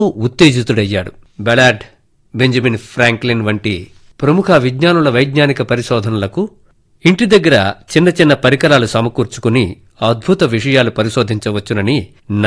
ఉత్తేజితుడయ్యాడు. బెలార్డ్, Benjamin Franklin వంటి ప్రముఖ విజ్ఞానుల వైజ్ఞానిక పరిశోధనలకు ఇంటి దగ్గర చిన్న చిన్న పరికరాలు సమకూర్చుకుని అద్భుత విషయాలు పరిశోధించవచ్చునని